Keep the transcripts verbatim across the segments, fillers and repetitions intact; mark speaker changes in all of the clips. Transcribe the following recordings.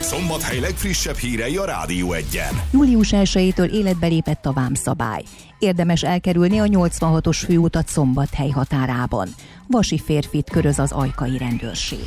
Speaker 1: Szombathely legfrissebb hírei a Rádió Egyen.
Speaker 2: július elsejétől életbe lépett a vámszabály. Érdemes elkerülni a nyolcvanhatos főutat Szombathely határában. Vasi férfit köröz az ajkai rendőrség.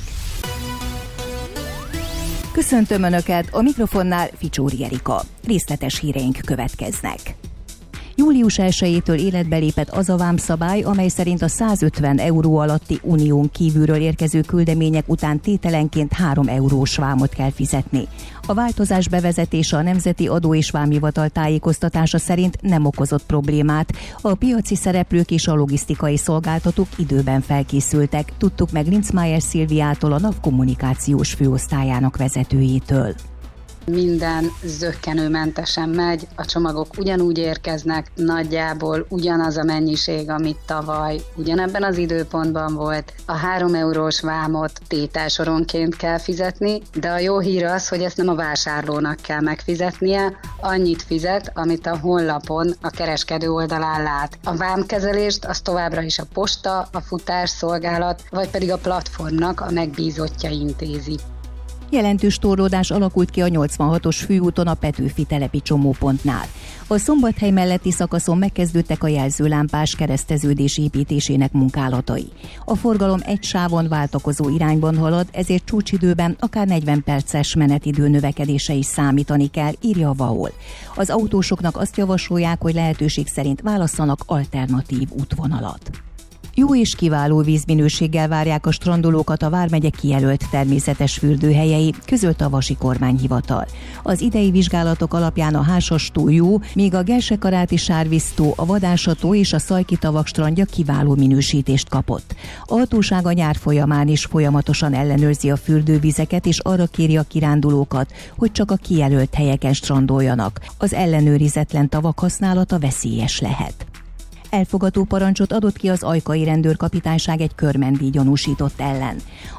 Speaker 2: Köszöntöm Önöket, a mikrofonnál Ficsóri Erika. Részletes híreink következnek. július elsejétől életbe lépett az a vámszabály, amely szerint a százötven euró alatti unión kívülről érkező küldemények után tételenként három eurós vámot kell fizetni. A változás bevezetése a Nemzeti Adó és Vámhivatal tájékoztatása szerint nem okozott problémát. A piaci szereplők és a logisztikai szolgáltatók időben felkészültek, tudtuk meg Linzmeier Szilviától, a NAV kommunikációs főosztályának vezetőjétől.
Speaker 3: Minden zökkenőmentesen megy, a csomagok ugyanúgy érkeznek, nagyjából ugyanaz a mennyiség, amit tavaly ugyanebben az időpontban volt. A három eurós vámot tételsoronként kell fizetni, de a jó hír az, hogy ezt nem a vásárlónak kell megfizetnie, annyit fizet, amit a honlapon a kereskedő oldalán lát. A vámkezelést az továbbra is a posta, a futásszolgálat, vagy pedig a platformnak a megbízottja intézi.
Speaker 2: Jelentős torlódás alakult ki a nyolcvanhatos főúton a Petőfi telepi csomópontnál. A Szombathely melletti szakaszon megkezdődtek a jelzőlámpás kereszteződés építésének munkálatai. A forgalom egy sávon váltakozó irányban halad, ezért csúcsidőben akár negyven perces menetidő növekedése is számítani kell, írja a VAOL. Az autósoknak azt javasolják, hogy lehetőség szerint válasszanak alternatív útvonalat. Jó és kiváló vízminőséggel várják a strandolókat a vármegye kijelölt természetes fürdőhelyei, közölte a Vasi Kormányhivatal. Az idei vizsgálatok alapján a Hársas-tó jó, míg a Gelsekaráti Sárvíztó, a Vadása-tó és a Szajki-tavak strandja kiváló minősítést kapott. A hatóság a nyár folyamán is folyamatosan ellenőrzi a fürdővizeket, és arra kéri a kirándulókat, hogy csak a kijelölt helyeken strandoljanak. Az ellenőrizetlen tavak használata veszélyes lehet. Elfogató parancsot adott ki az ajkai rendőrkapitányság egy körmendi gyanúsított ellen.